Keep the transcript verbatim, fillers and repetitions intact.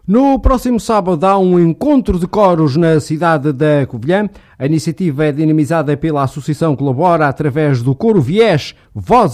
No próximo sábado há um encontro de coros na cidade da Covilhã. A iniciativa é dinamizada pela Associação Colabora através do Coro Viés, Voz